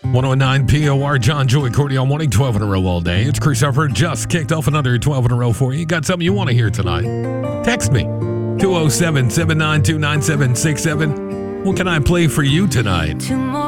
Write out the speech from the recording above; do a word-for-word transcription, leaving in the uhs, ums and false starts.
one oh nine P O R, John Joy Cordial Morning, twelve in a row all day. It's Chris Efford, just kicked off another twelve in a row for you. Got something you want to hear tonight? Text me, two oh seven, seven nine two, nine seven six seven. What can I play for you tonight?